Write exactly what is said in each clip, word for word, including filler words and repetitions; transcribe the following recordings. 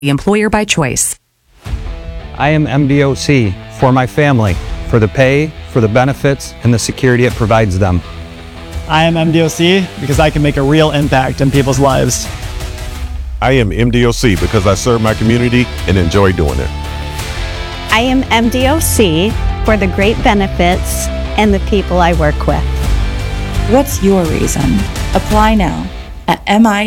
the employer by choice. I am M D O C for my family, for the pay, for the benefits, and the security it provides them. I am M D O C because I can make a real impact in people's lives. I am M D O C because I serve my community and enjoy doing it. I am M D O C for the great benefits and the people I work with. What's your reason? Apply now at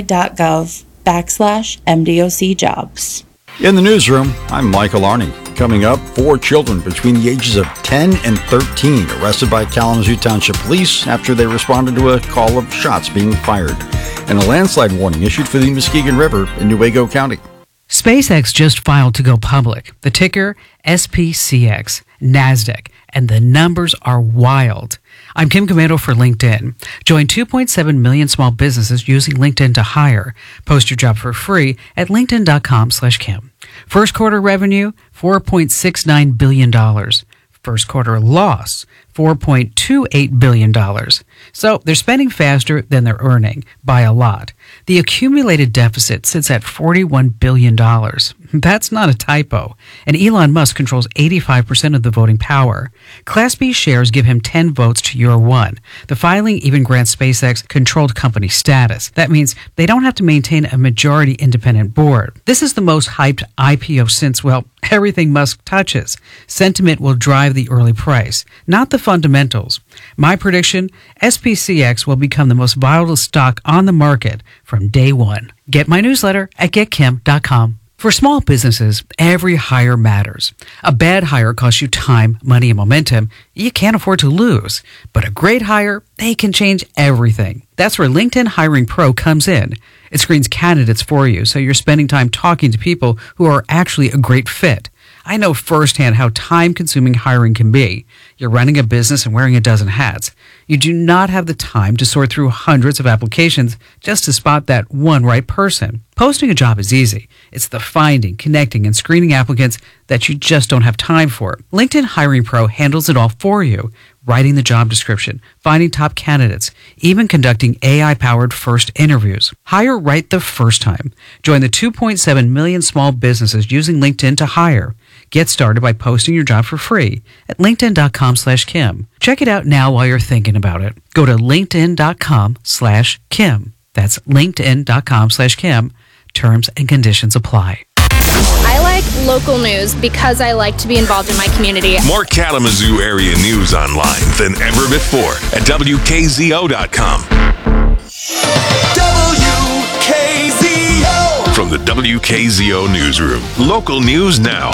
mi.gov backslash MDOC jobs. In the newsroom, I'm Michael Arney. Coming up, four children between the ages of ten and thirteen arrested by Kalamazoo Township Police after they responded to a call of shots being fired, and a landslide warning issued for the Muskegon River in Newaygo County. SpaceX just filed to go public. The ticker S P C X, NASDAQ, and the numbers are wild. I'm Kim Commando for LinkedIn. Join two point seven million small businesses using LinkedIn to hire. Post your job for free at linkedin.com slash Kim. First quarter revenue, four point six nine billion dollars. First quarter loss, four point two eight billion dollars. So they're spending faster than they're earning by a lot. The accumulated deficit sits at forty-one billion dollars. That's not a typo. And Elon Musk controls eighty-five percent of the voting power. Class B shares give him ten votes to your one. The filing even grants SpaceX controlled company status. That means they don't have to maintain a majority independent board. This is the most hyped I P O since, well, everything Musk touches. Sentiment will drive the early price, not the fundamentals. My prediction, S P C X will become the most volatile stock on the market from day one. Get my newsletter at get kim dot com. For small businesses, every hire matters. A bad hire costs you time, money, and momentum you can't afford to lose. But a great hire, they can change everything. That's where LinkedIn Hiring Pro comes in. It screens candidates for you, so you're spending time talking to people who are actually a great fit. I know firsthand how time-consuming hiring can be. You're running a business and wearing a dozen hats. You do not have the time to sort through hundreds of applications just to spot that one right person. Posting a job is easy. It's the finding, connecting, and screening applicants that you just don't have time for. LinkedIn Hiring Pro handles it all for you. Writing the job description, finding top candidates, even conducting A I-powered first interviews. Hire right the first time. Join the two point seven million small businesses using LinkedIn to hire. Get started by posting your job for free at linkedin.com slash Kim. Check it out now while you're thinking about it. Go to linkedin.com slash Kim. That's linkedin.com slash Kim. Terms and conditions apply. I like local news because I like to be involved in my community. More Kalamazoo area news online than ever before at W K Z O dot com. W K Z O! From the W K Z O newsroom, local news now.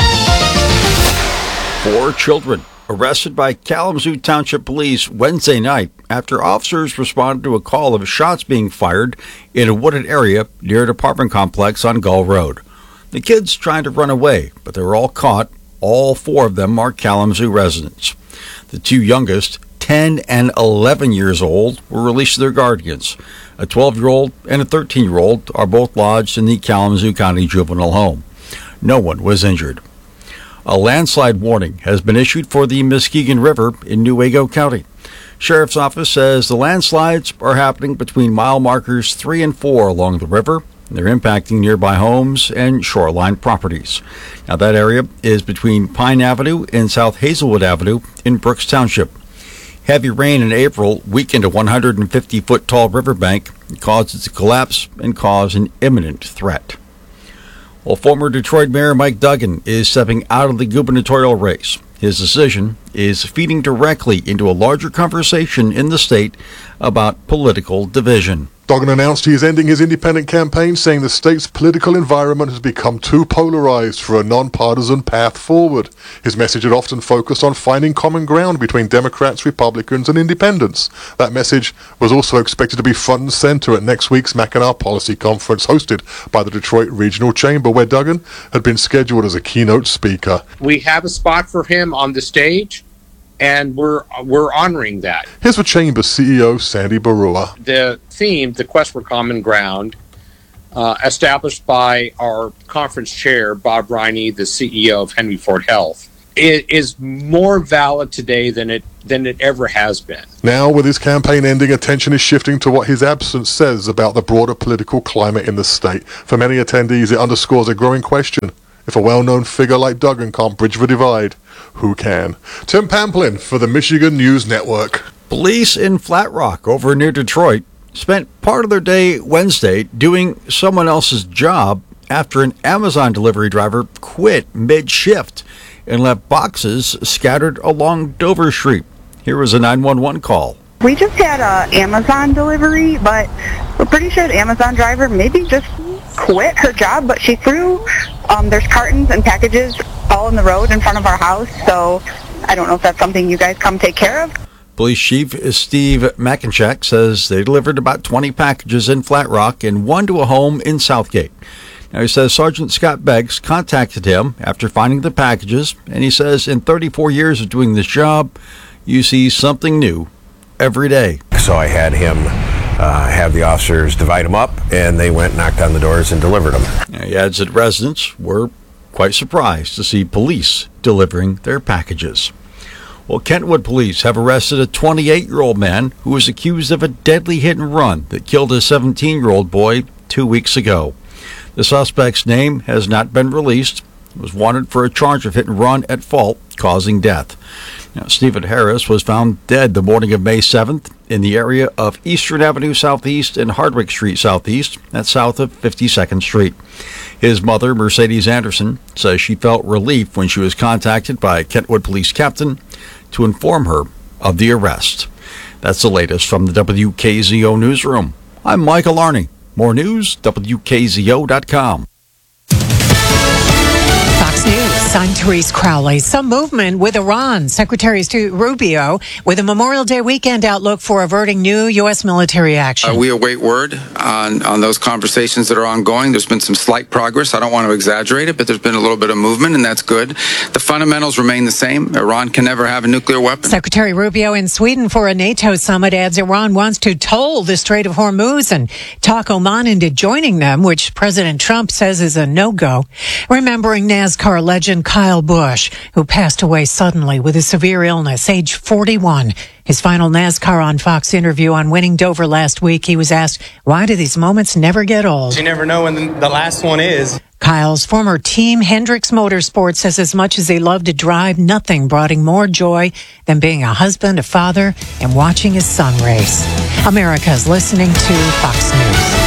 Four children arrested by Kalamazoo Township Police Wednesday night after officers responded to a call of shots being fired in a wooded area near an apartment complex on Gull Road. The kids tried to run away, but they were all caught. All four of them are Kalamazoo residents. The two youngest, ten and eleven years old, were released to their guardians. A twelve-year-old and a thirteen-year-old are both lodged in the Kalamazoo County Juvenile Home. No one was injured. A landslide warning has been issued for the Muskegon River in Newaygo County. Sheriff's Office says the landslides are happening between mile markers three and four along the river. They're impacting nearby homes and shoreline properties. Now, that area is between Pine Avenue and South Hazelwood Avenue in Brooks Township. Heavy rain in April weakened a one hundred fifty foot tall riverbank, caused it to collapse and cause an imminent threat. Well, former Detroit Mayor Mike Duggan is stepping out of the gubernatorial race. His decision is feeding directly into a larger conversation in the state about political division. Duggan announced he is ending his independent campaign, saying the state's political environment has become too polarized for a nonpartisan path forward. His message had often focused on finding common ground between Democrats, Republicans, and independents. That message was also expected to be front and center at next week's Mackinac Policy Conference hosted by the Detroit Regional Chamber, where Duggan had been scheduled as a keynote speaker. We have a spot for him on the stage, and we're we're honoring that. Here's what Chamber C E O Sandy Barua. The theme, the Quest for Common Ground, uh, established by our conference chair, Bob Riney, the C E O of Henry Ford Health, it is more valid today than it than it ever has been. Now, with his campaign ending, attention is shifting to what his absence says about the broader political climate in the state. For many attendees, it underscores a growing question. If a well-known figure like Duggan can't bridge the divide, who can? Tim Pamplin for the Michigan News Network. Police in Flat Rock, over near Detroit, spent part of their day Wednesday doing someone else's job after an Amazon delivery driver quit mid-shift and left boxes scattered along Dover Street. Here was a nine one one call. We just had a Amazon delivery, but we're pretty sure the Amazon driver maybe just quit her job, but she threw, um, there's cartons and packages all in the road in front of our house, so I don't know if that's something you guys come take care of. Police Chief Steve Makinchak says they delivered about twenty packages in Flat Rock and one to a home in Southgate. Now, he says Sergeant Scott Beggs contacted him after finding the packages, and he says in thirty-four years of doing this job, you see something new every day. So I had him uh, have the officers divide them up, and they went, knocked on the doors, and delivered them. Now, he adds that residents were quite surprised to see police delivering their packages. Well, Kentwood police have arrested a twenty-eight-year-old man who was accused of a deadly hit and run that killed a seventeen-year-old boy two weeks ago. The suspect's name has not been released. He was wanted for a charge of hit and run at fault, causing death. Now, Stephen Harris was found dead the morning of May seventh in the area of Eastern Avenue Southeast and Hardwick Street Southeast, that's south of fifty-second Street. His mother, Mercedes Anderson, says she felt relief when she was contacted by a Kentwood police captain to inform her of the arrest. That's the latest from the W K Z O newsroom. I'm Michael Arney. More news, W K Z O dot com. Fox News, I'm Therese Crowley. Some movement with Iran. Secretary Rubio with a Memorial Day weekend outlook for averting new U S military action. Uh, we await word on, on those conversations that are ongoing. There's been some slight progress. I don't want to exaggerate it, but there's been a little bit of movement, and that's good. The fundamentals remain the same. Iran can never have a nuclear weapon. Secretary Rubio in Sweden for a NATO summit adds Iran wants to toll the Strait of Hormuz and talk Oman into joining them, which President Trump says is a no-go. Remembering NASCAR legend Kyle Busch, who passed away suddenly with a severe illness, age forty-one. His final NASCAR on Fox interview on winning Dover last week, he was asked, why do these moments never get old? You never know when the last one is. Kyle's former team, Hendricks Motorsports, says as much as he loved to drive, nothing brought him more joy than being a husband, a father, and watching his son race. America's listening to Fox News.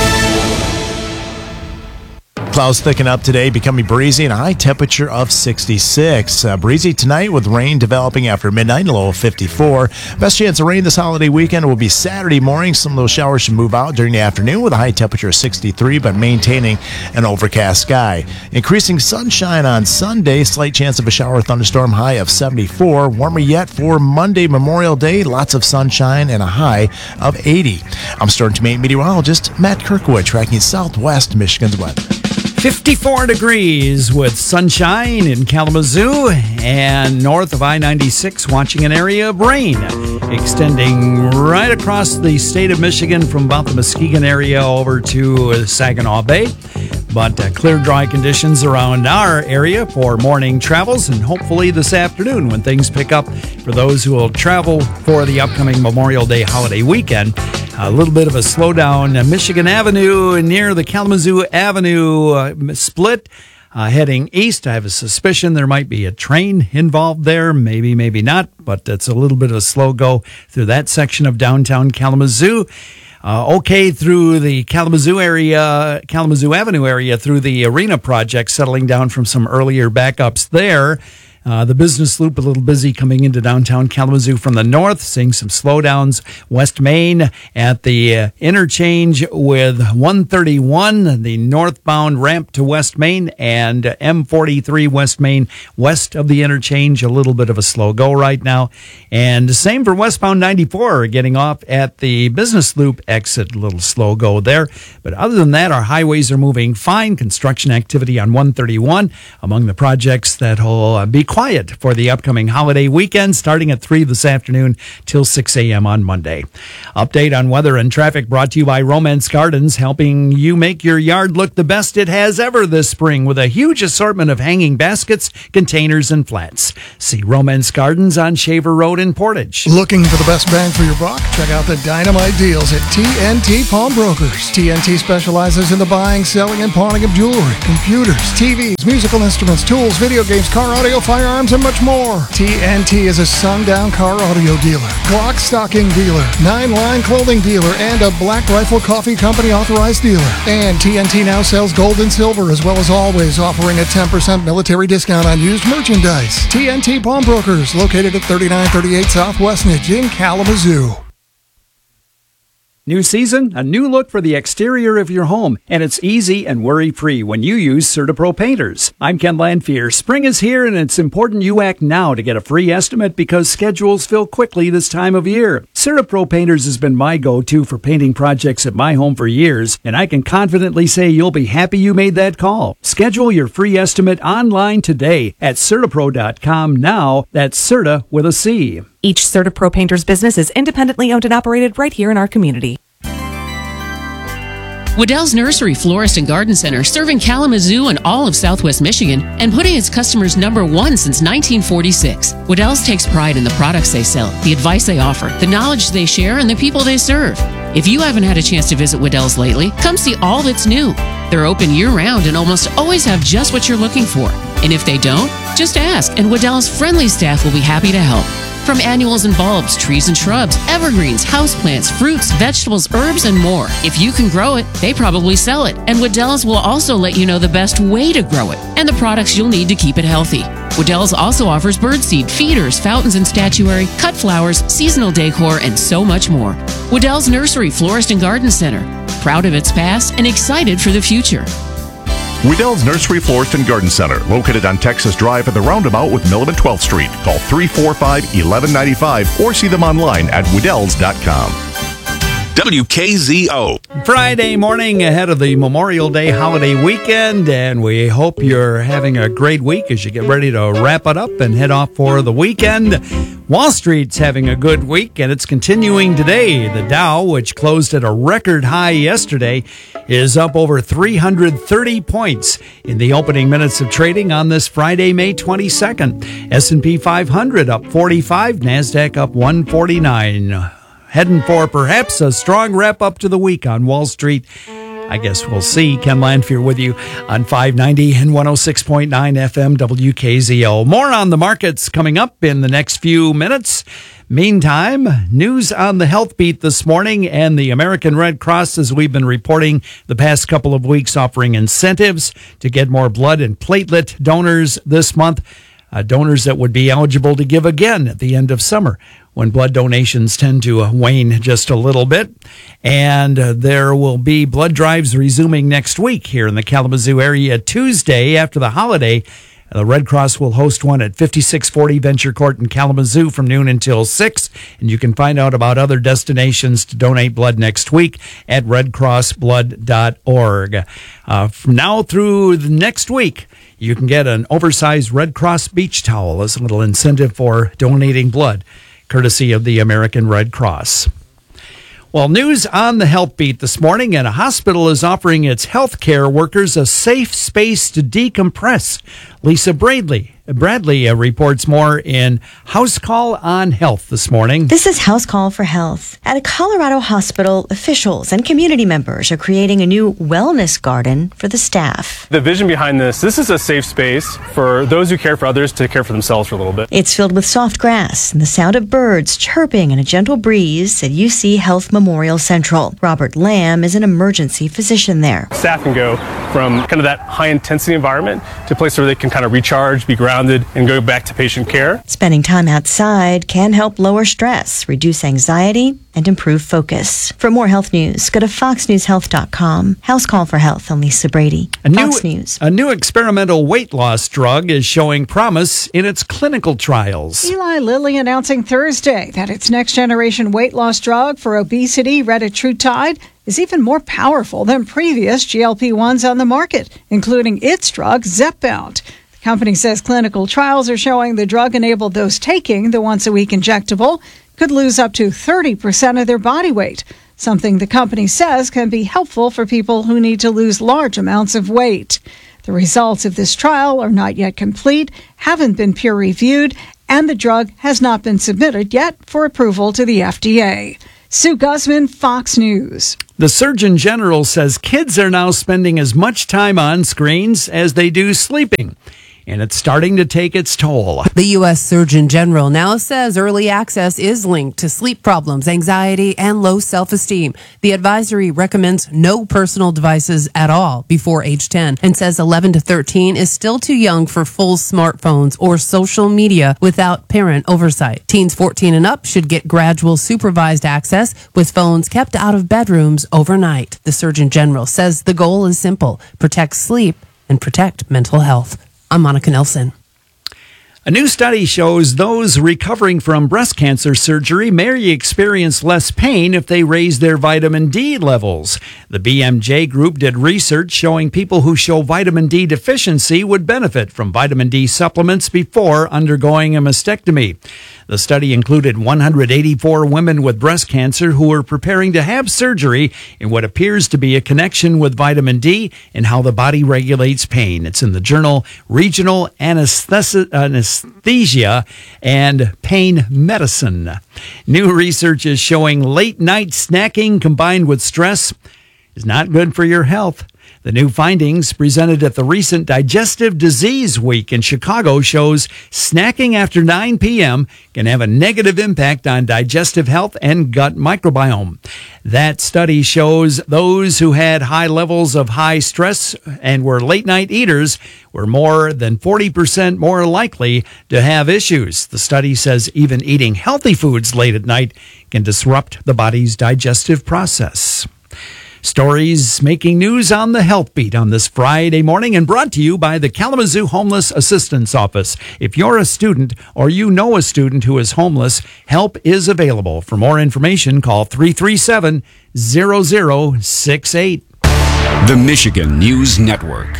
Clouds thicken up today, becoming breezy and a high temperature of sixty-six. Uh, breezy tonight with rain developing after midnight, a low of fifty-four. Best chance of rain this holiday weekend will be Saturday morning. Some of those showers should move out during the afternoon with a high temperature of sixty-three, but maintaining an overcast sky. Increasing sunshine on Sunday, slight chance of a shower or thunderstorm, high of seventy-four. Warmer yet for Monday, Memorial Day, lots of sunshine and a high of eighty. I'm Storm Team meteorologist Matt Kirkwood, tracking Southwest Michigan's weather. fifty-four degrees with sunshine in Kalamazoo, and north of I ninety-six watching an area of rain extending right across the state of Michigan from about the Muskegon area over to Saginaw Bay. But uh, clear, dry conditions around our area for morning travels, and hopefully this afternoon when things pick up for those who will travel for the upcoming Memorial Day holiday weekend. A little bit of a slowdown. Uh, Michigan Avenue near the Kalamazoo Avenue uh, split uh, heading east. I have a suspicion there might be a train involved there. Maybe, maybe not, but it's a little bit of a slow go through that section of downtown Kalamazoo. Uh, okay, through the Kalamazoo area, Kalamazoo Avenue area, through the Arena project, settling down from some earlier backups there. Uh, the business loop a little busy coming into downtown Kalamazoo from the north, seeing some slowdowns. West Main at the uh, interchange with one thirty-one, the northbound ramp to West Main, and M forty-three West Main west of the interchange. A little bit of a slow go right now. And the same for westbound ninety-four, getting off at the business loop exit. A little slow go there. But other than that, our highways are moving fine. Construction activity on one thirty-one among the projects that will uh, be quiet for the upcoming holiday weekend, starting at three this afternoon till six a.m. on Monday. Update on weather and traffic brought to you by Romance Gardens, helping you make your yard look the best it has ever this spring with a huge assortment of hanging baskets, containers, and flats. See Romance Gardens on Shaver Road in Portage. Looking for the best bang for your buck? Check out the dynamite deals at T N T Pawnbrokers. T N T specializes in the buying, selling, and pawning of jewelry, computers, T Vs, musical instruments, tools, video games, car audio, firearms, and much more. T N T is a sundown car audio dealer, Glock stocking dealer, nine-line clothing dealer, and a Black Rifle Coffee Company authorized dealer. And T N T now sells gold and silver, as well as always offering a ten percent military discount on used merchandise. T N T Pawnbrokers, located at thirty-nine thirty-eight South Westnedge in Kalamazoo. New season, a new look for the exterior of your home, and it's easy and worry-free when you use CertaPro painters. I'm Ken Lanfear. Spring is here, and it's important you act now to get a free estimate because schedules fill quickly this time of year. CertaPro painters has been my go-to for painting projects at my home for years, and I can confidently say you'll be happy you made that call. Schedule your free estimate online today at Certapro dot com now. That's Certa with a C. Each CertaPro Painters business is independently owned and operated right here in our community. Waddell's Nursery, Florist, and Garden Center, serving Kalamazoo and all of Southwest Michigan and putting its customers number one since nineteen forty-six. Waddell's takes pride in the products they sell, the advice they offer, the knowledge they share, and the people they serve. If you haven't had a chance to visit Waddell's lately, come see all that's new. They're open year-round and almost always have just what you're looking for. And if they don't, just ask, and Waddell's friendly staff will be happy to help. From annuals and bulbs, trees and shrubs, evergreens, houseplants, fruits, vegetables, herbs, and more. If you can grow it, they probably sell it. And Waddell's will also let you know the best way to grow it and the products you'll need to keep it healthy. Waddell's also offers birdseed, feeders, fountains and statuary, cut flowers, seasonal decor, and so much more. Waddell's Nursery, Florist, and Garden Center. Proud of its past and excited for the future. Waddell's Nursery, Florist, and Garden Center, located on Texas Drive at the roundabout with Milam and twelfth Street. Call three four five, one one nine five or see them online at Waddells dot com. W K Z O. Friday morning ahead of the Memorial Day holiday weekend, and we hope you're having a great week as you get ready to wrap it up and head off for the weekend. Wall Street's having a good week, and it's continuing today. The Dow, which closed at a record high yesterday, is up over three hundred thirty points in the opening minutes of trading on this Friday, May twenty-second. S and P five hundred up forty-five, NASDAQ up one forty-nine. Heading for perhaps a strong wrap up to the week on Wall Street. I guess we'll see. Ken Lanfear with you on five ninety and one oh six point nine F M W K Z O. More on the markets coming up in the next few minutes. Meantime, news on the Health Beat this morning and the American Red Cross, as we've been reporting the past couple of weeks, offering incentives to get more blood and platelet donors this month. Uh, donors that would be eligible to give again at the end of summer, when blood donations tend to uh, wane just a little bit. And uh, there will be blood drives resuming next week here in the Kalamazoo area Tuesday after the holiday. The Red Cross will host one at fifty-six forty Venture Court in Kalamazoo from noon until six. And you can find out about other destinations to donate blood next week at red cross blood dot org. Uh, from now through the next week, you can get an oversized Red Cross beach towel as a little incentive for donating blood, courtesy of the American Red Cross. Well, news on the Health Beat this morning, and a hospital is offering its healthcare workers a safe space to decompress. Lisa Bradley Bradley uh, reports more in House Call on Health this morning. This is House Call for Health. At a Colorado hospital, officials and community members are creating a new wellness garden for the staff. The vision behind this, this is a safe space for those who care for others to care for themselves for a little bit. It's filled with soft grass and the sound of birds chirping and a gentle breeze at U C Health Memorial Central. Robert Lamb is an emergency physician there. Staff can go from kind of that high-intensity environment to a place where they can kind of recharge, be grounded, and go back to patient care. Spending time outside can help lower stress, reduce anxiety, and improve focus. For more health news, go to fox news health dot com. House Call for Health, I'm Lisa Brady. A new, Fox News. A new experimental weight loss drug is showing promise in its clinical trials. Eli Lilly announcing Thursday that its next-generation weight loss drug for obesity, retatrutide, is even more powerful than previous G L P ones on the market, including its drug, Zepbound. The Company says clinical trials are showing the drug enabled those taking the once-a-week injectable could lose up to thirty percent of their body weight, something the company says can be helpful for people who need to lose large amounts of weight. The results of this trial are not yet complete, haven't been peer-reviewed, and the drug has not been submitted yet for approval to the F D A. Sue Guzman, Fox News. The Surgeon General says kids are now spending as much time on screens as they do sleeping, and it's starting to take its toll. The U S Surgeon General now says early access is linked to sleep problems, anxiety, and low self-esteem. The advisory recommends no personal devices at all before age ten and says eleven to thirteen is still too young for full smartphones or social media without parent oversight. Teens fourteen and up should get gradual supervised access with phones kept out of bedrooms overnight. The Surgeon General says the goal is simple: protect sleep and protect mental health. I'm Monica Nelson. A new study shows those recovering from breast cancer surgery may experience less pain if they raise their vitamin D levels. The B M J group did research showing people who show vitamin D deficiency would benefit from vitamin D supplements before undergoing a mastectomy. The study included one hundred eighty-four women with breast cancer who were preparing to have surgery in what appears to be a connection with vitamin D and how the body regulates pain. It's in the journal Regional Anesthesi- Anesthesia and Pain Medicine. New research is showing late night snacking combined with stress is not good for your health. The new findings presented at the recent Digestive Disease Week in Chicago shows snacking after nine p.m. can have a negative impact on digestive health and gut microbiome. That study shows those who had high levels of high stress and were late night eaters were more than forty percent more likely to have issues. The study says even eating healthy foods late at night can disrupt the body's digestive process. Stories making news on the Health Beat on this Friday morning and brought to you by the Kalamazoo Homeless Assistance Office. If you're a student or you know a student who is homeless, help is available. For more information, call three three seven, zero zero six eight. The Michigan News Network.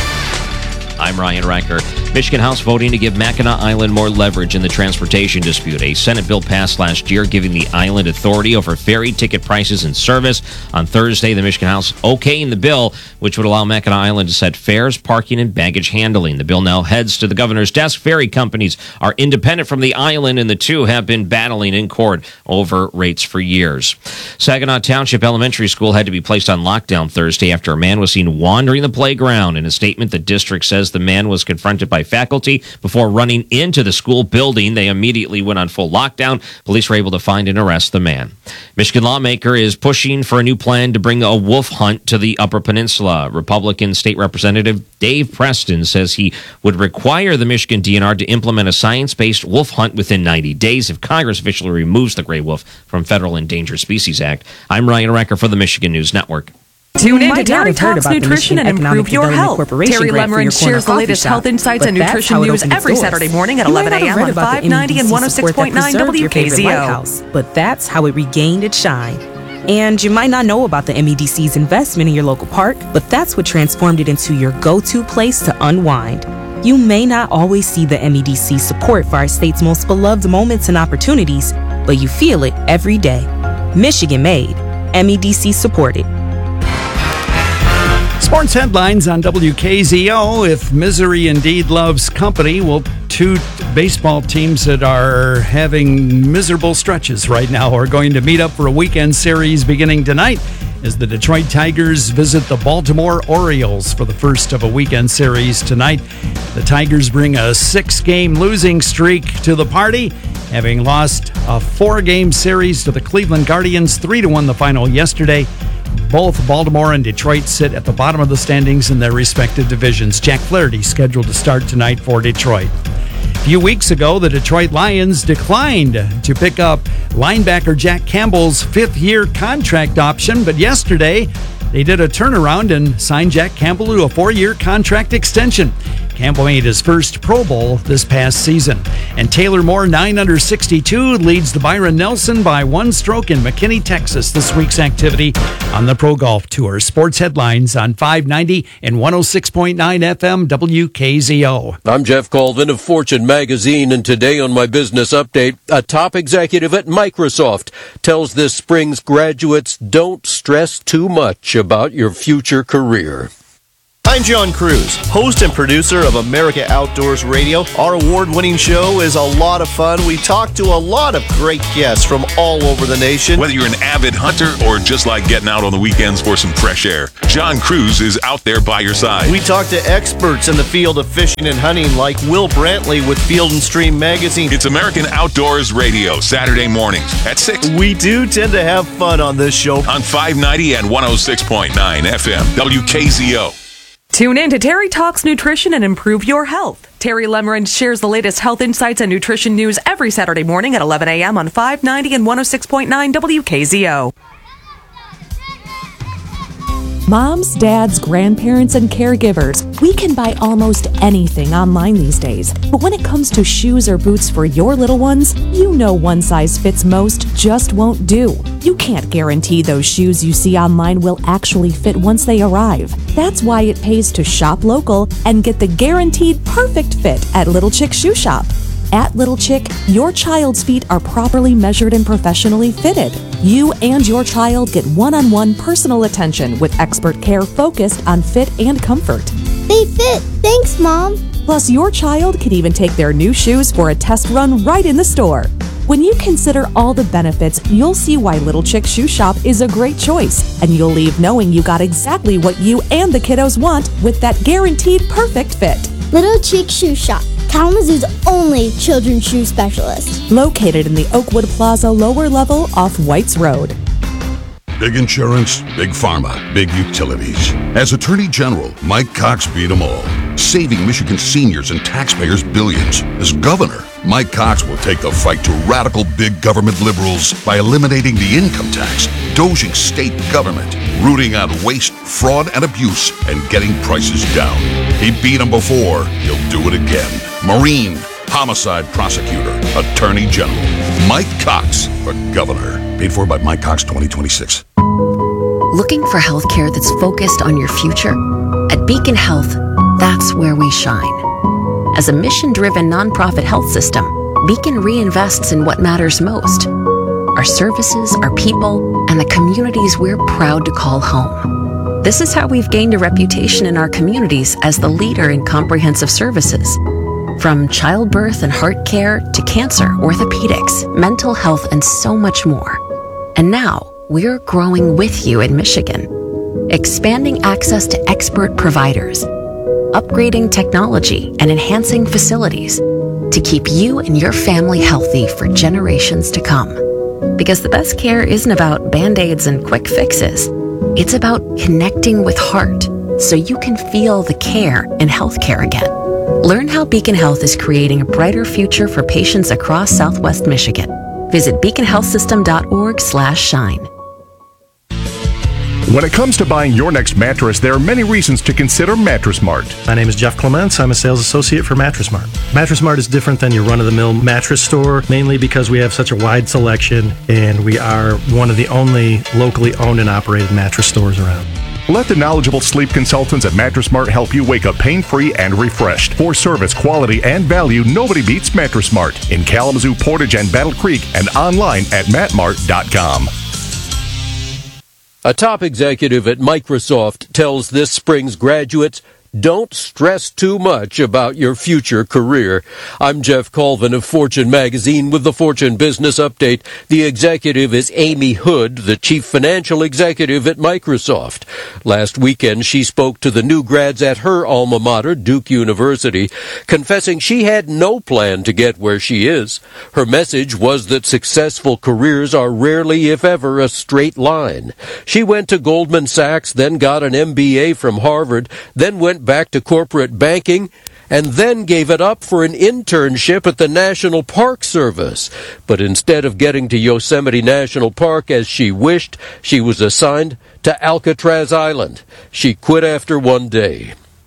I'm Ryan Riker. Michigan House voting to give Mackinac Island more leverage in the transportation dispute. A Senate bill passed last year giving the island authority over ferry ticket prices and service. On Thursday, the Michigan House okaying the bill, which would allow Mackinac Island to set fares, parking, and baggage handling. The bill now heads to the governor's desk. Ferry companies are independent from the island, and the two have been battling in court over rates for years. Saginaw Township Elementary School had to be placed on lockdown Thursday after a man was seen wandering the playground. In a statement, the district says the man was confronted by faculty before running into the school building. They immediately went on full lockdown. Police were able to find and arrest the man. Michigan lawmaker is pushing for a new plan to bring a wolf hunt to the Upper Peninsula. Republican State Representative Dave Preston says he would require the Michigan D N R to implement a science-based wolf hunt within ninety days if Congress officially removes the gray wolf from Federal Endangered Species Act. I'm Ryan Recker for the Michigan News Network. Tune in to Terry Talks Nutrition and Improve Your Health. Terry Lemmerich shares the latest health insights and nutrition news every Saturday morning at eleven a.m. on five ninety and one oh six point nine W K Z O. But that's how it regained its shine. And you might not know about the M E D C's investment in your local park, but that's what transformed it into your go-to place to unwind. You may not always see the M E D C support for our state's most beloved moments and opportunities, but you feel it every day. Michigan made, M E D C supported. Sports headlines on W K Z O. If misery indeed loves company, well, two baseball teams that are having miserable stretches right now are going to meet up for a weekend series beginning tonight as the Detroit Tigers visit the Baltimore Orioles for the first of a weekend series tonight. The Tigers bring a six-game losing streak to the party, having lost a four-game series to the Cleveland Guardians, three to one the final yesterday. Both Baltimore and Detroit sit at the bottom of the standings in their respective divisions. Jack Flaherty scheduled to start tonight for Detroit. A few weeks ago, the Detroit Lions declined to pick up linebacker Jack Campbell's fifth-year contract option, but yesterday they did a turnaround and signed Jack Campbell to a four-year contract extension. Campbell made his first Pro Bowl this past season. And Taylor Moore, nine under sixty-two, leads the Byron Nelson by one stroke in McKinney, Texas, this week's activity on the Pro Golf Tour. Sports headlines on five ninety and one oh six point nine F M W K Z O. I'm Jeff Colvin of Fortune Magazine, and today on my business update, a top executive at Microsoft tells this spring's graduates don't stress too much about your future career. I'm John Cruz, host and producer of America Outdoors Radio. Our award-winning show is a lot of fun. We talk to a lot of great guests from all over the nation. Whether you're an avid hunter or just like getting out on the weekends for some fresh air, John Cruz is out there by your side. We talk to experts in the field of fishing and hunting like Will Brantley with Field and Stream Magazine. It's American Outdoors Radio, Saturday mornings at six. We do tend to have fun on this show. On five ninety and one oh six point nine F M, W K Z O. Tune in to Terry Talks Nutrition and Improve Your Health. Terry Lemerand shares the latest health insights and nutrition news every Saturday morning at eleven a.m. on five ninety and one oh six point nine W K Z O. Moms, dads, grandparents, and caregivers, we can buy almost anything online these days. But when it comes to shoes or boots for your little ones, you know one size fits most just won't do. You can't guarantee those shoes you see online will actually fit once they arrive. That's why it pays to shop local and get the guaranteed perfect fit at Little Chick Shoe Shop. At Little Chick, your child's feet are properly measured and professionally fitted. You and your child get one-on-one personal attention with expert care focused on fit and comfort. They fit. Thanks, Mom. Plus, your child can even take their new shoes for a test run right in the store. When you consider all the benefits, you'll see why Little Chick Shoe Shop is a great choice, and you'll leave knowing you got exactly what you and the kiddos want with that guaranteed perfect fit. Little Chick Shoe Shop, Kalamazoo's only children's shoe specialist. Located in the Oakwood Plaza lower level off Whites Road. Big insurance, big pharma, big utilities. As Attorney General, Mike Cox beat them all, saving Michigan seniors and taxpayers billions. As governor, Mike Cox will take the fight to radical big government liberals by eliminating the income tax, dozing state government, rooting out waste, fraud, and abuse, and getting prices down. He beat them before. He'll do it again. Marine, homicide prosecutor, Attorney General. Mike Cox for governor. Paid for by Mike Cox twenty twenty-six. Looking for health care that's focused on your future? At Beacon Health, that's where we shine. As a mission-driven nonprofit health system, Beacon reinvests in what matters most: our services, our people, and the communities we're proud to call home. This is how we've gained a reputation in our communities as the leader in comprehensive services. From childbirth and heart care to cancer, orthopedics, mental health, and so much more. And now, we're growing with you in Michigan, expanding access to expert providers, upgrading technology, and enhancing facilities to keep you and your family healthy for generations to come. Because the best care isn't about Band-Aids and quick fixes. It's about connecting with heart so you can feel the care in healthcare again. Learn how Beacon Health is creating a brighter future for patients across Southwest Michigan. Visit beacon health system dot org slash shine. When it comes to buying your next mattress, there are many reasons to consider Mattress Mart. My name is Jeff Clements. I'm a sales associate for Mattress Mart. Mattress Mart is different than your run-of-the-mill mattress store, mainly because we have such a wide selection and we are one of the only locally owned and operated mattress stores around. Let the knowledgeable sleep consultants at Mattress Mart help you wake up pain-free and refreshed. For service, quality, and value, nobody beats Mattress Mart in Kalamazoo, Portage, and Battle Creek, and online at matt mart dot com. A top executive at Microsoft tells this spring's graduates, don't stress too much about your future career. I'm Jeff Colvin of Fortune Magazine with the Fortune Business Update. The executive is Amy Hood, the chief financial executive at Microsoft. Last weekend, she spoke to the new grads at her alma mater, Duke University, confessing she had no plan to get where she is. Her message was that successful careers are rarely, if ever, a straight line. She went to Goldman Sachs, then got an M B A from Harvard, then went back to corporate banking, and then gave it up for an internship at the National Park Service. But instead of getting to Yosemite National Park as she wished, she was assigned to Alcatraz Island. She quit after one day.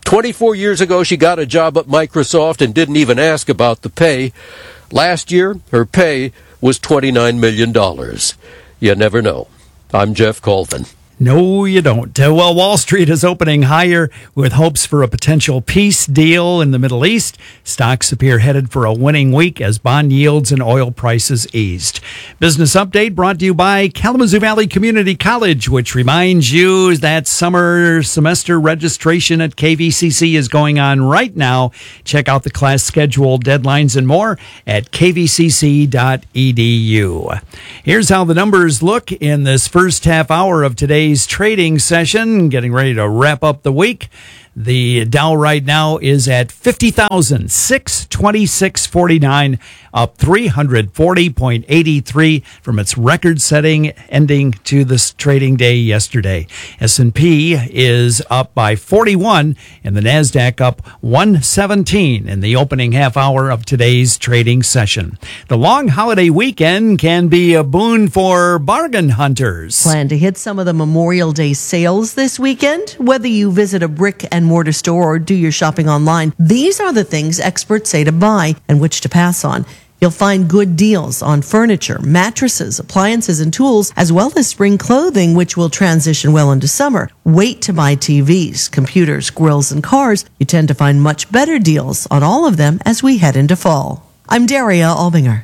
twenty-four years ago, she got a job at Microsoft and didn't even ask about the pay. Last year, her pay was twenty-nine million dollars. You never know. I'm Jeff Colvin. No, you don't. Uh, well, Wall Street is opening higher with hopes for a potential peace deal in the Middle East. Stocks appear headed for a winning week as bond yields and oil prices eased. Business Update brought to you by Kalamazoo Valley Community College, which reminds you that summer semester registration at K V C C is going on right now. Check out the class schedule, deadlines, and more at k v c c dot e d u. Here's how the numbers look in this first half hour of today's trading session, getting ready to wrap up the week. The Dow right now is at fifty thousand six hundred twenty-six point four nine, up three hundred forty point eight three from its record-setting ending to this trading day yesterday. S and P is up by forty-one, and the NASDAQ up one seventeen in the opening half hour of today's trading session. The long holiday weekend can be a boon for bargain hunters. Plan to hit some of the Memorial Day sales this weekend? Whether you visit a brick and mortar store or do your shopping online, these are the things experts say to buy and which to pass on. You'll find good deals on furniture, mattresses, appliances, and tools, as well as spring clothing, which will transition well into summer. Wait to buy T Vs, computers, grills, and cars. You tend to find much better deals on all of them as we head into fall. I'm Daria Albinger.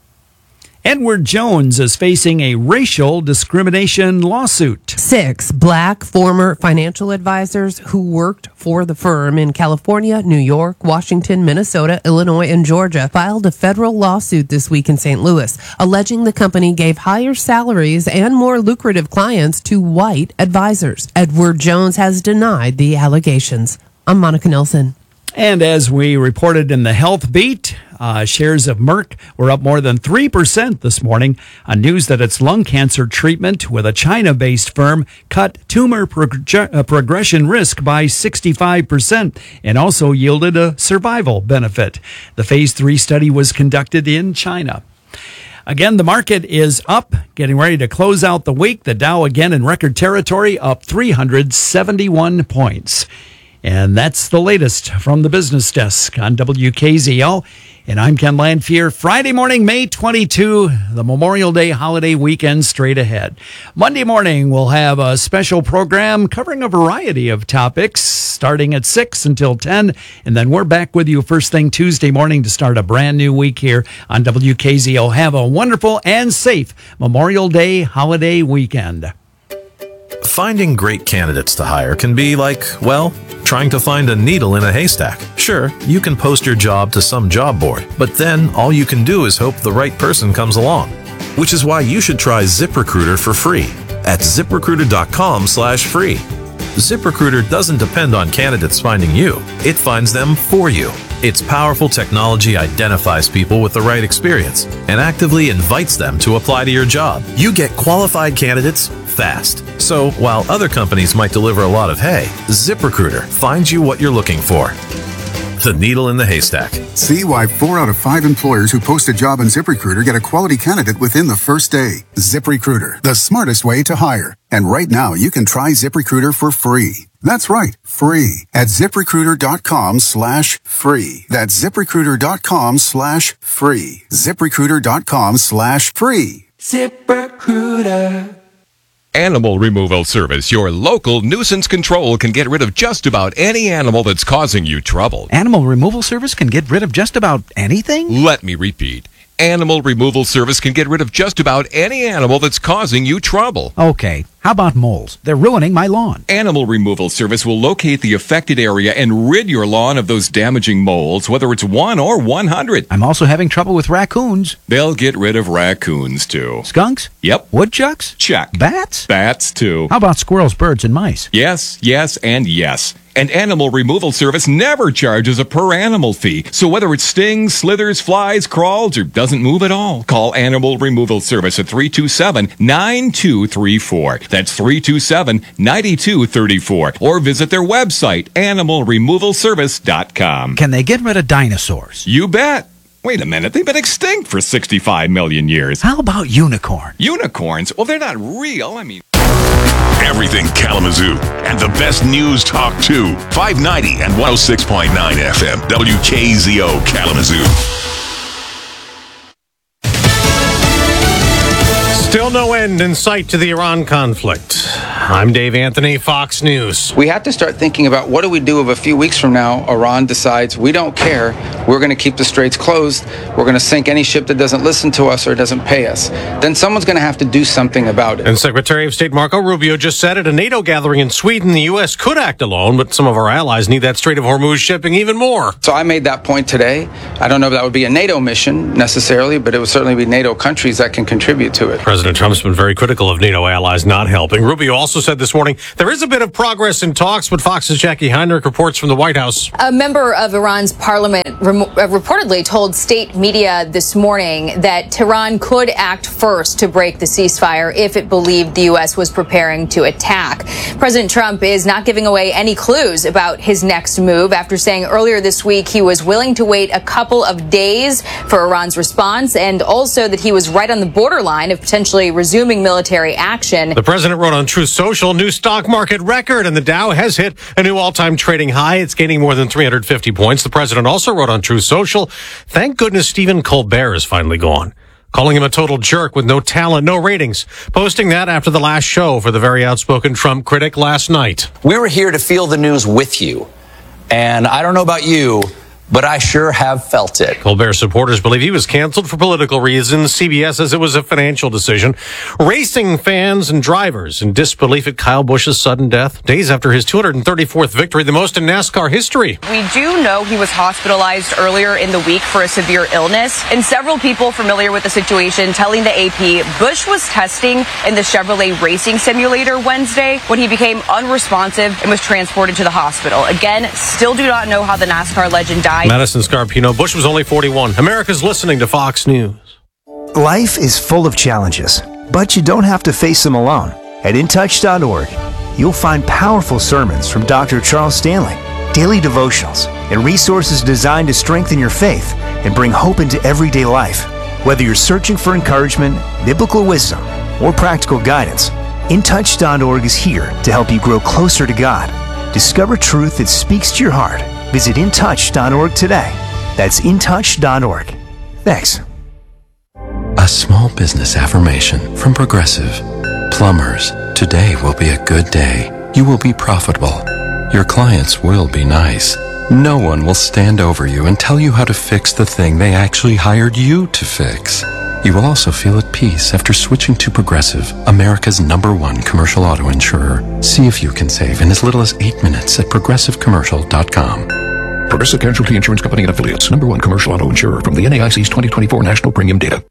Edward Jones is facing a racial discrimination lawsuit. Six black former financial advisors who worked for the firm in California, New York, Washington, Minnesota, Illinois, and Georgia filed a federal lawsuit this week in Saint Louis, alleging the company gave higher salaries and more lucrative clients to white advisors. Edward Jones has denied the allegations. I'm Monica Nelson. And as we reported in the Health Beat, uh, shares of Merck were up more than three percent this morning on news that its lung cancer treatment with a China-based firm cut tumor prog- uh, progression risk by sixty-five percent and also yielded a survival benefit. The phase three study was conducted in China. Again, the market is up, getting ready to close out the week. The Dow again in record territory, up three hundred seventy-one points. And that's the latest from the business desk on W K Z O. And I'm Ken Lanfear. Friday morning, May twenty-second, the Memorial Day holiday weekend straight ahead. Monday morning, we'll have a special program covering a variety of topics starting at six until ten. And then we're back with you first thing Tuesday morning to start a brand new week here on W K Z O. Have a wonderful and safe Memorial Day holiday weekend. Finding great candidates to hire can be like, well, trying to find a needle in a haystack. Sure, you can post your job to some job board, but then all you can do is hope the right person comes along. Which is why you should try ZipRecruiter for free at ZipRecruiter.com slash free. ZipRecruiter doesn't depend on candidates finding you. It finds them for you. Its powerful technology identifies people with the right experience and actively invites them to apply to your job. You get qualified candidates fast. So while other companies might deliver a lot of hay, ZipRecruiter finds you what you're looking for. The needle in the haystack. See why four out of five employers who post a job on ZipRecruiter get a quality candidate within the first day. ZipRecruiter, the smartest way to hire. And right now, you can try ZipRecruiter for free. That's right, free at ZipRecruiter.com slash free. That's ZipRecruiter.com slash free. ZipRecruiter.com slash free. ZipRecruiter. Animal Removal Service, your local nuisance control, can get rid of just about any animal that's causing you trouble. Animal Removal Service can get rid of just about anything? Let me repeat. Animal Removal Service can get rid of just about any animal that's causing you trouble. Okay, how about moles? They're ruining my lawn. Animal Removal Service will locate the affected area and rid your lawn of those damaging moles, whether it's one or one hundred. I'm also having trouble with raccoons. They'll get rid of raccoons, too. Skunks? Yep. Woodchucks? Check. Bats? Bats, too. How about squirrels, birds, and mice? Yes, yes, and yes. And Animal Removal Service never charges a per-animal fee. So whether it stings, slithers, flies, crawls, or doesn't move at all, call Animal Removal Service at three two seven, nine two three four. That's three two seven, nine two three four. Or visit their website, animal removal service dot com. Can they get rid of dinosaurs? You bet. Wait a minute, they've been extinct for sixty-five million years. How about unicorn? Unicorns? Well, they're not real. I mean... everything Kalamazoo. And the best news talk, too. five ninety and one oh six point nine F M. W K Z O Kalamazoo. Still no end in sight to the Iran conflict. I'm Dave Anthony, Fox News. We have to start thinking about what do we do if a few weeks from now Iran decides we don't care, we're going to keep the straits closed, we're going to sink any ship that doesn't listen to us or doesn't pay us. Then someone's going to have to do something about it. And Secretary of State Marco Rubio just said at a NATO gathering in Sweden the U S could act alone, but some of our allies need that Strait of Hormuz shipping even more. So I made that point today. I don't know if that would be a NATO mission necessarily, but it would certainly be NATO countries that can contribute to it. President Trump's been very critical of NATO allies not helping. Rubio also said this morning there is a bit of progress in talks, but Fox's Jackie Heinrich reports from the White House. A member of Iran's parliament rem- reportedly told state media this morning that Tehran could act first to break the ceasefire if it believed the U S was preparing to attack. President Trump is not giving away any clues about his next move after saying earlier this week he was willing to wait a couple of days for Iran's response and also that he was right on the borderline of potentially resuming military action. The president wrote on Truth Social, new stock market record, and the Dow has hit a new all-time trading high. It's gaining more than three hundred fifty points. The president also wrote on Truth Social, thank goodness Stephen Colbert is finally gone, calling him a total jerk with no talent, no ratings, posting that after the last show for the very outspoken Trump critic last night. We were here to feel the news with you, and I don't know about you, but I sure have felt it. Colbert supporters believe he was canceled for political reasons. C B S says it was a financial decision. Racing fans and drivers in disbelief at Kyle Busch's sudden death, days after his two hundred thirty-fourth victory, the most in NASCAR history. We do know he was hospitalized earlier in the week for a severe illness, and several people familiar with the situation telling the A P Busch was testing in the Chevrolet racing simulator Wednesday when he became unresponsive and was transported to the hospital. Again, still do not know how the NASCAR legend died. Madison Scarpino. Busch was only forty-one. America's listening to Fox News. Life is full of challenges, but you don't have to face them alone. At in touch dot org, you'll find powerful sermons from Doctor Charles Stanley, daily devotionals, and resources designed to strengthen your faith and bring hope into everyday life. Whether you're searching for encouragement, biblical wisdom, or practical guidance, in touch dot org is here to help you grow closer to God. Discover truth that speaks to your heart. Visit in touch dot org today. That's in touch dot org. Thanks. A small business affirmation from Progressive. Plumbers, today will be a good day. You will be profitable. Your clients will be nice. No one will stand over you and tell you how to fix the thing they actually hired you to fix. You will also feel at peace after switching to Progressive, America's number one commercial auto insurer. See if you can save in as little as eight minutes at progressive commercial dot com. Progressive Casualty Insurance Company and Affiliates. Number one commercial auto insurer from the N A I C's twenty twenty-four National Premium Data.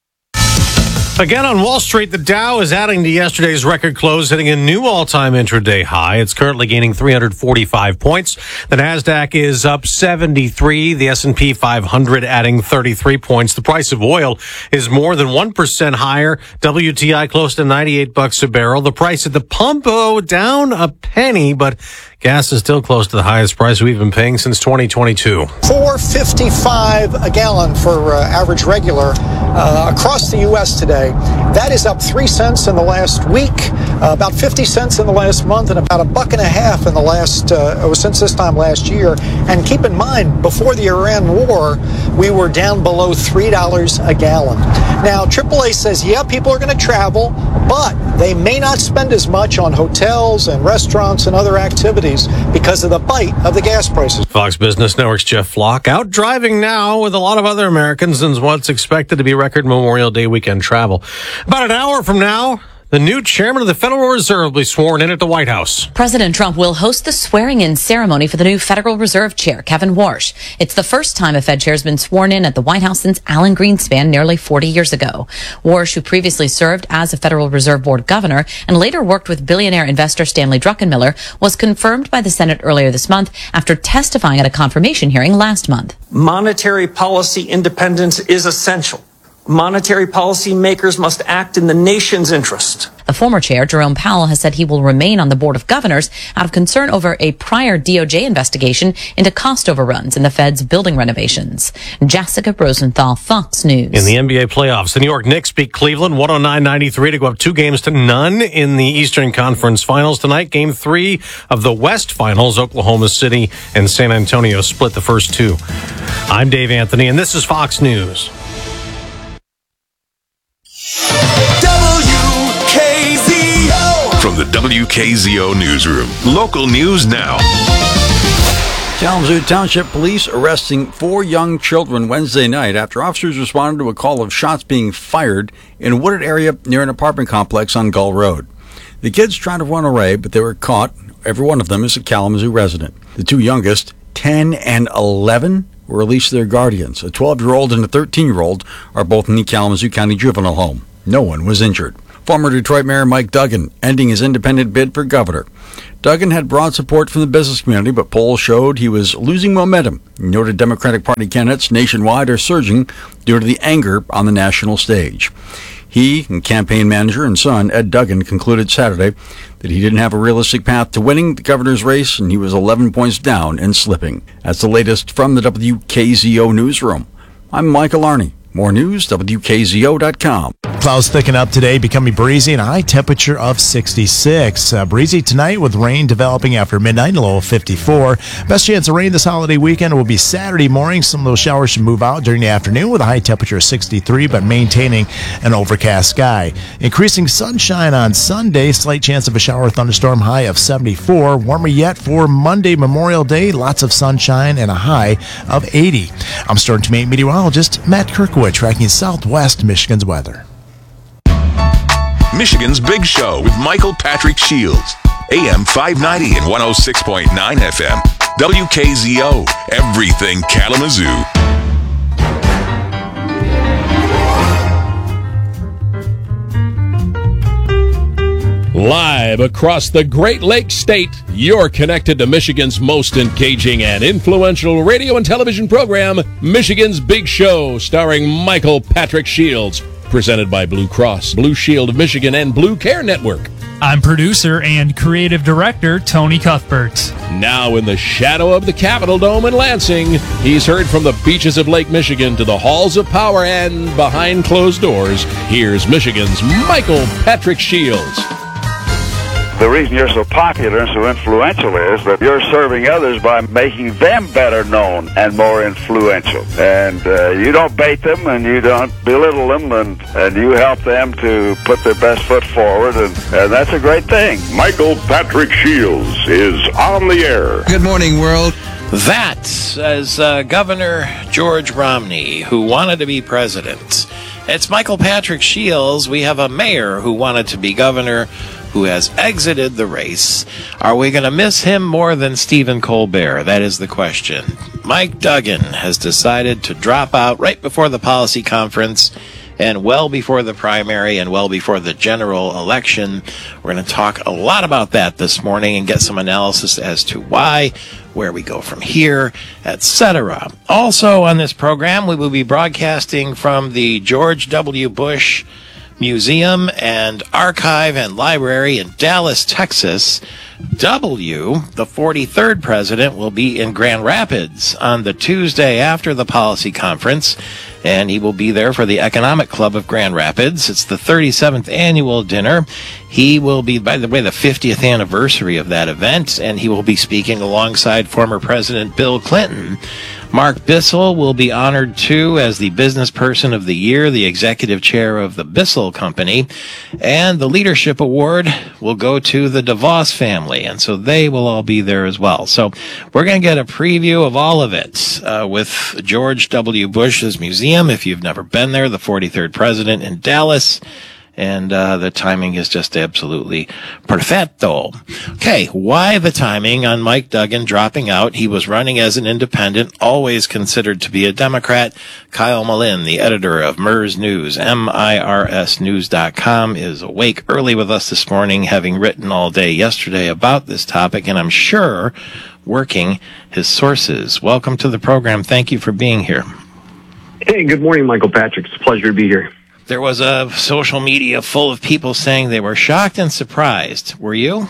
Again on Wall Street, the Dow is adding to yesterday's record close, hitting a new all-time intraday high. It's currently gaining three hundred forty-five points. The Nasdaq is up seventy-three. The S and P five hundred adding thirty-three points. The price of oil is more than one percent higher. W T I close to ninety-eight bucks a barrel. The price at the pump, oh, down a penny, but gas is still close to the highest price we've been paying since twenty twenty-two. four fifty-five a gallon for uh, average regular uh, across the U S today. That is up three cents in the last week, uh, about fifty cents in the last month, and about a buck and a half in the last uh, since this time last year. And keep in mind, before the Iran war, we were down below three dollars a gallon. Now, triple A says, yeah, people are going to travel, but they may not spend as much on hotels and restaurants and other activities because of the bite of the gas prices. Fox Business Network's Jeff Flock out driving now with a lot of other Americans in what's expected to be record Memorial Day weekend travel. About an hour from now, the new chairman of the Federal Reserve will be sworn in at the White House. President Trump will host the swearing-in ceremony for the new Federal Reserve Chair, Kevin Warsh. It's the first time a Fed chair has been sworn in at the White House since Alan Greenspan nearly forty years ago. Warsh, who previously served as a Federal Reserve Board governor and later worked with billionaire investor Stanley Druckenmiller, was confirmed by the Senate earlier this month after testifying at a confirmation hearing last month. Monetary policy independence is essential. Monetary policy makers must act in the nation's interest. The former chair, Jerome Powell, has said he will remain on the Board of Governors out of concern over a prior D O J investigation into cost overruns in the Fed's building renovations. Jessica Rosenthal, Fox News. In the N B A playoffs, the New York Knicks beat Cleveland one oh nine ninety-three to go up two games to none in the Eastern Conference Finals tonight. Game three of the West Finals, Oklahoma City and San Antonio split the first two. I'm Dave Anthony, and this is Fox News. From the W K Z O newsroom, local news now. Kalamazoo Township Police arresting four young children Wednesday night after officers responded to a call of shots being fired in a wooded area near an apartment complex on Gull Road. The kids tried to run away, but they were caught. Every one of them is a Kalamazoo resident. The two youngest, ten and eleven, were released to their guardians. A twelve-year-old and a thirteen-year-old are both in the Kalamazoo County Juvenile Home. No one was injured. Former Detroit Mayor Mike Duggan ending his independent bid for governor. Duggan had broad support from the business community, but polls showed he was losing momentum. He noted Democratic Party candidates nationwide are surging due to the anger on the national stage. He and campaign manager and son Ed Duggan concluded Saturday that he didn't have a realistic path to winning the governor's race, and he was eleven points down and slipping. That's the latest from the W K Z O newsroom. I'm Michael Arney. More news, W K Z O dot com. Clouds thicken up today, becoming breezy and a high temperature of sixty-six. Uh, breezy tonight with rain developing after midnight, a low of fifty-four. Best chance of rain this holiday weekend will be Saturday morning. Some of those showers should move out during the afternoon with a high temperature of sixty-three, but maintaining an overcast sky. Increasing sunshine on Sunday, slight chance of a shower or thunderstorm, high of seventy-four. Warmer yet for Monday, Memorial Day, lots of sunshine and a high of eighty. I'm Storm Team eight meteorologist Matt Kirkwood, tracking Southwest Michigan's weather. Michigan's Big Show with Michael Patrick Shields. A M five ninety and one oh six point nine F M. W K Z O. Everything Kalamazoo. Live across the Great Lakes State, you're connected to Michigan's most engaging and influential radio and television program, Michigan's Big Show, starring Michael Patrick Shields. Presented by Blue Cross, Blue Shield of Michigan, and Blue Care Network. I'm producer and creative director Tony Cuthbert. Now in the shadow of the Capitol Dome in Lansing, he's heard from the beaches of Lake Michigan to the halls of power and behind closed doors. Here's Michigan's Michael Patrick Shields. The reason you're so popular and so influential is that you're serving others by making them better known and more influential. And uh, you don't bait them and you don't belittle them, and, and you help them to put their best foot forward, and, and that's a great thing. Michael Patrick Shields is on the air. Good morning, world. That says uh, Governor George Romney, who wanted to be president. It's Michael Patrick Shields. We have a mayor who wanted to be governor, who has exited the race. Are we going to miss him more than Stephen Colbert? That is the question. Mike Duggan has decided to drop out right before the policy conference and well before the primary and well before the general election. We're going to talk a lot about that this morning and get some analysis as to why, where we go from here, et cetera. Also on this program, we will be broadcasting from the George W. Bush Museum and Archive and Library in Dallas, Texas. W, the forty-third president, will be in Grand Rapids on the Tuesday after the policy conference, and he will be there for the Economic Club of Grand Rapids. It's the thirty-seventh annual dinner. He will be, by the way, the fiftieth anniversary of that event, and he will be speaking alongside former President Bill Clinton. Mark Bissell will be honored, too, as the Business Person of the Year, the executive chair of the Bissell Company. And the Leadership Award will go to the DeVos family, and so they will all be there as well. So we're going to get a preview of all of it uh, with George W. Bush's museum, if you've never been there, the forty-third president in Dallas. And uh, the timing is just absolutely perfecto. Okay, why the timing on Mike Duggan dropping out? He was running as an independent, always considered to be a Democrat. Kyle Malin, the editor of M I R S News, M I R S news dot com, is awake early with us this morning, having written all day yesterday about this topic, and I'm sure working his sources. Welcome to the program. Thank you for being here. Hey, good morning, Michael Patrick. It's a pleasure to be here. There was a social media full of people saying they were shocked and surprised. Were you?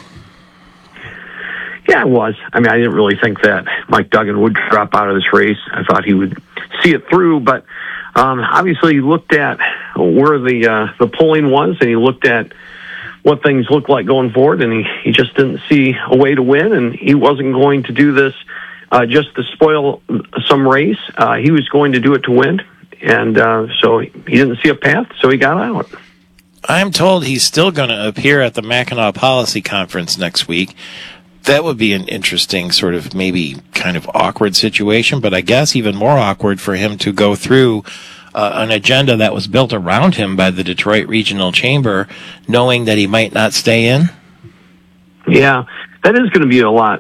Yeah, I was. I mean, I didn't really think that Mike Duggan would drop out of this race. I thought he would see it through, but um, obviously he looked at where the uh, the polling was, and he looked at what things looked like going forward, and he, he just didn't see a way to win, and he wasn't going to do this uh, just to spoil some race. Uh, he was going to do it to win, and uh, so he didn't see a path, so he got out. I'm told he's still going to appear at the Mackinac Policy Conference next week. That would be an interesting sort of maybe kind of awkward situation, but I guess even more awkward for him to go through uh, an agenda that was built around him by the Detroit Regional Chamber, knowing that he might not stay in. Yeah, that is going to be a lot.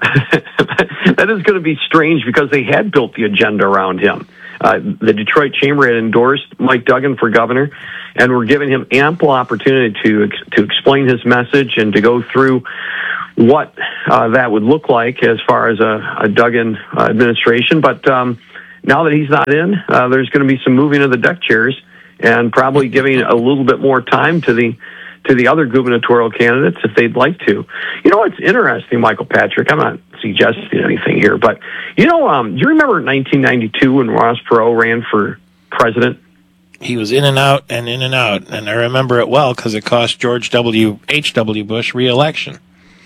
That is going to be strange because they had built the agenda around him. Uh, the Detroit Chamber had endorsed Mike Duggan for governor, and were giving him ample opportunity to to explain his message and to go through what uh, that would look like as far as a, a Duggan uh, administration. But um, now that he's not in, uh, there's going to be some moving of the deck chairs and probably giving a little bit more time to the to the other gubernatorial candidates if they'd like to. You know, it's interesting, Michael Patrick. I'm not suggesting anything here, but you know, um, do you remember nineteen ninety-two when Ross Perot ran for president? He was in and out and in and out, and I remember it well because it cost George W. H W. Bush re-election.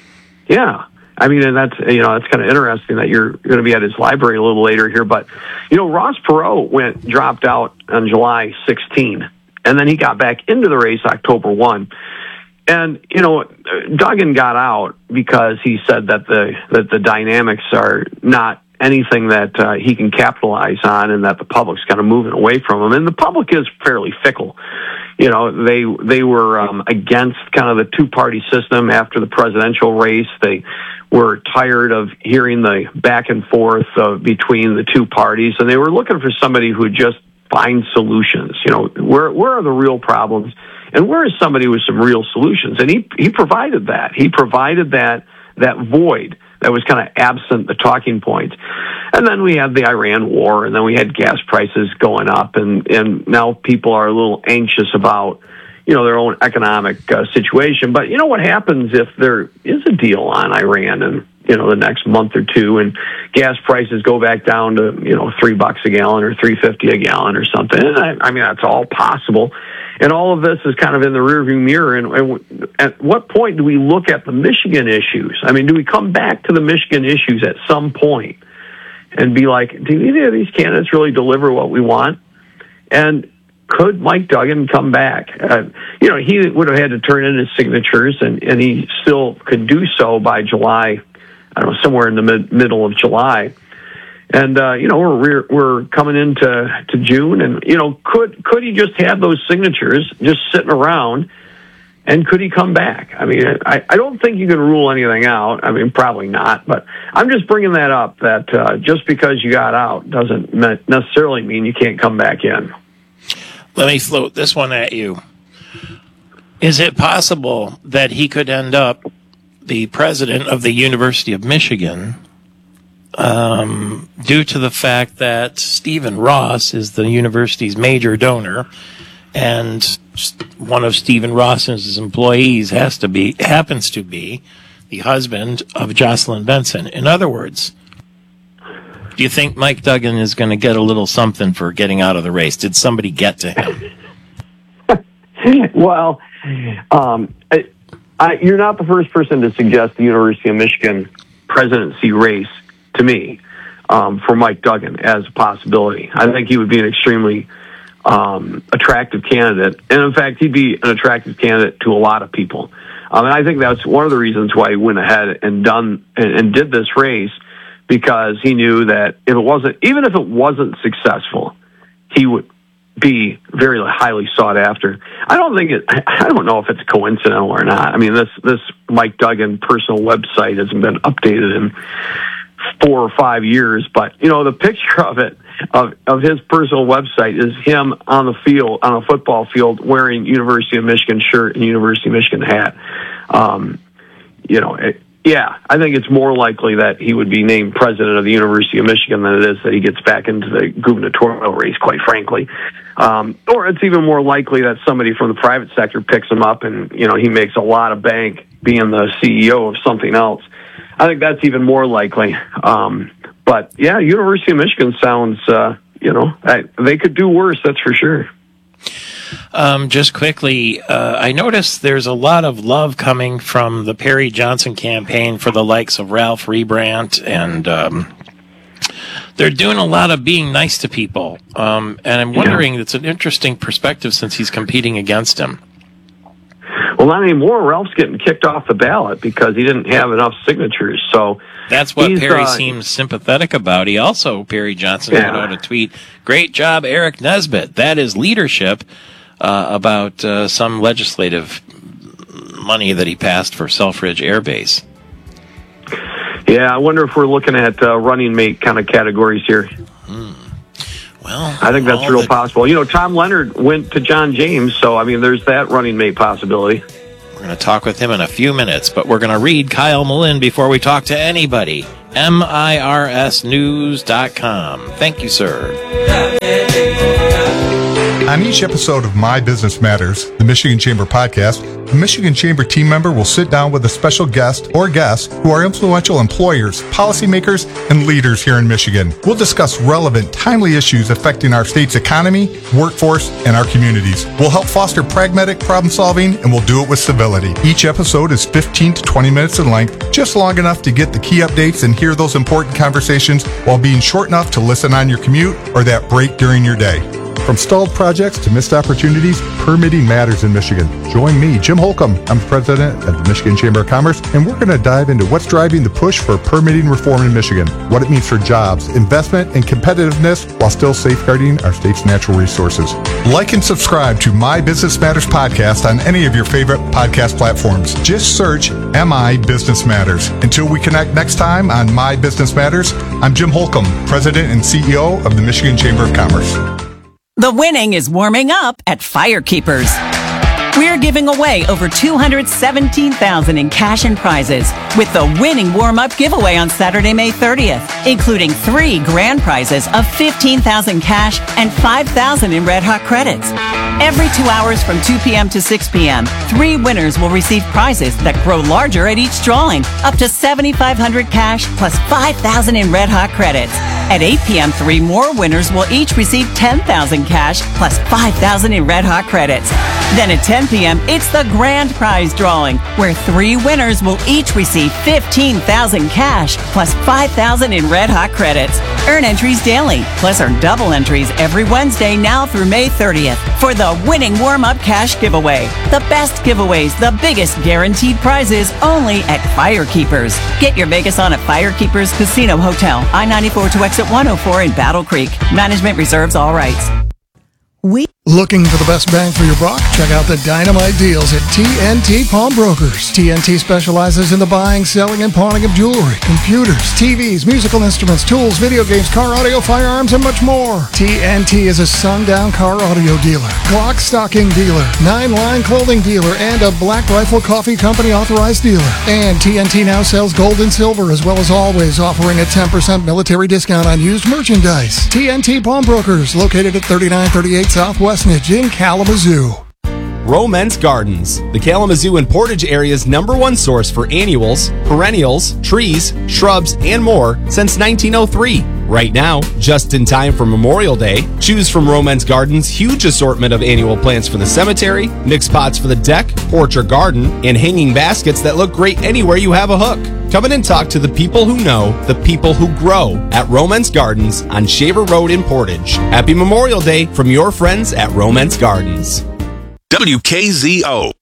Yeah. I mean, and that's, you know, that's kind of interesting that you're going to be at his library a little later here. But, you know, Ross Perot went, dropped out on July sixteenth, and then he got back into the race October first. And, you know, Duggan got out because he said that the, that the dynamics are not anything that uh, he can capitalize on, and that the public's kind of moving away from him. And the public is fairly fickle. You know, they they were um, against kind of the two-party system after the presidential race. They were tired of hearing the back and forth uh, between the two parties, and they were looking for somebody who would just find solutions. You know, where where are the real problems, and where is somebody with some real solutions? And he he provided that. He provided that that void that was kind of absent the talking points. And then we had the Iran war, and then we had gas prices going up, and, and now people are a little anxious about, you know, their own economic uh, situation. But you know what happens if there is a deal on Iran in, you know, the next month or two, and gas prices go back down to, you know, three bucks a gallon or three fifty a gallon or something? And I, I mean, that's all possible. And all of this is kind of in the rearview mirror. And, and at what point do we look at the Michigan issues? I mean, do we come back to the Michigan issues at some point and be like, do either of these candidates really deliver what we want? And could Mike Duggan come back? Uh, you know, he would have had to turn in his signatures, and, and he still could do so by July, I don't know, somewhere in the mid, middle of July. And, uh, you know, we're, we're coming into to June, and, you know, could could he just have those signatures just sitting around, and could he come back? I mean, I, I don't think you can rule anything out. I mean, probably not, but I'm just bringing that up, that uh, just because you got out doesn't necessarily mean you can't come back in. Let me float this one at you. Is it possible that he could end up the president of the University of Michigan um, due to the fact that Stephen Ross is the university's major donor, and one of Stephen Ross's employees has to be happens to be the husband of Jocelyn Benson? In other words, do you think Mike Duggan is going to get a little something for getting out of the race? Did somebody get to him? Well, um, I, I, you're not the first person to suggest the University of Michigan presidency race to me um, for Mike Duggan as a possibility. I think he would be an extremely um, attractive candidate. And in fact, he'd be an attractive candidate to a lot of people. Um, and I think that's one of the reasons why he went ahead and done and, and did this race, because he knew that if it wasn't, even if it wasn't successful, he would be very highly sought after. I don't think it, I don't know if it's coincidental or not. I mean, this, this Mike Duggan personal website hasn't been updated in four or five years, but you know, the picture of it, of, of his personal website is him on the field, on a football field, wearing University of Michigan shirt and University of Michigan hat. Um, you know, it, Yeah, I think it's more likely that he would be named president of the University of Michigan than it is that he gets back into the gubernatorial race, quite frankly. Um, or it's even more likely that somebody from the private sector picks him up and, you know, he makes a lot of bank being the C E O of something else. I think that's even more likely. Um, but, yeah, University of Michigan sounds, uh, you know, I, they could do worse, that's for sure. Um, just quickly, uh, I noticed there's a lot of love coming from the Perry Johnson campaign for the likes of Ralph Rebrandt, and um, they're doing a lot of being nice to people. Um, and I'm wondering, yeah. It's an interesting perspective since he's competing against him. Well, not anymore. Ralph's getting kicked off the ballot because he didn't have enough signatures. So that's what Perry uh, seems sympathetic about. He also, Perry Johnson, yeah. put out a tweet, "Great job, Eric Nesbitt. That is leadership," uh, about uh, some legislative money that he passed for Selfridge Air Base. Yeah, I wonder if we're looking at uh, running mate kind of categories here. Hmm. Well, I think that's real the... possible. You know, Tom Leonard went to John James, so, I mean, there's that running mate possibility. We're going to talk with him in a few minutes, but we're going to read Kyle Malin before we talk to anybody. M I R S news dot com. Thank you, sir. On each episode of My Business Matters, the Michigan Chamber podcast, a Michigan Chamber team member will sit down with a special guest or guests who are influential employers, policymakers, and leaders here in Michigan. We'll discuss relevant, timely issues affecting our state's economy, workforce, and our communities. We'll help foster pragmatic problem solving, and we'll do it with civility. Each episode is fifteen to twenty minutes in length, just long enough to get the key updates and hear those important conversations while being short enough to listen on your commute or that break during your day. From stalled projects to missed opportunities, permitting matters in Michigan. Join me, Jim Holcomb. I'm president of the Michigan Chamber of Commerce, and we're going to dive into what's driving the push for permitting reform in Michigan, what it means for jobs, investment, and competitiveness while still safeguarding our state's natural resources. Like and subscribe to My Business Matters podcast on any of your favorite podcast platforms. Just search M I Business Matters. Until we connect next time on My Business Matters, I'm Jim Holcomb, president and C E O of the Michigan Chamber of Commerce. The winning is warming up at Firekeepers. We're giving away over two hundred seventeen thousand dollars in cash and prizes with the winning warm-up giveaway on Saturday, May thirtieth, including three grand prizes of fifteen thousand dollars cash and five thousand dollars in Red Hot credits. Every two hours from two p.m. to six p.m., three winners will receive prizes that grow larger at each drawing, up to seven thousand five hundred dollars cash plus five thousand dollars in Red Hot credits. At eight p.m., three more winners will each receive ten thousand dollars cash plus five thousand dollars in Red Hot credits. Then at ten p.m., it's the grand prize drawing, where three winners will each receive fifteen thousand dollars cash plus five thousand dollars in Red Hot credits. Earn entries daily, plus earn double entries every Wednesday now through May thirtieth for the winning warm-up cash giveaway. The best giveaways, the biggest guaranteed prizes, only at Firekeepers. Get your Vegas on at Firekeepers Casino Hotel, I ninety-four to exit one oh four in Battle Creek. Management reserves all rights. We Looking for the best bang for your buck? Check out the dynamite deals at T N T Pawnbrokers. T N T specializes in the buying, selling, and pawning of jewelry, computers, T Vs, musical instruments, tools, video games, car audio, firearms, and much more. T N T is a sundown car audio dealer, Glock stocking dealer, nine-line clothing dealer, and a Black Rifle Coffee Company authorized dealer. And T N T now sells gold and silver, as well as always offering a ten percent military discount on used merchandise. T N T Pawnbrokers, located at thirty-nine thirty-eight Southwest in Kalamazoo. Romance Gardens, the Kalamazoo and Portage area's number one source for annuals, perennials, trees, shrubs, and more since nineteen oh three. Right now, just in time for Memorial Day, choose from Romance Gardens' huge assortment of annual plants for the cemetery, mixed pots for the deck, porch, or garden, and hanging baskets that look great anywhere you have a hook. Come in and talk to the people who know the people who grow at Romance Gardens on Shaver Road in Portage. Happy Memorial Day from your friends at Romance Gardens. W K Z O.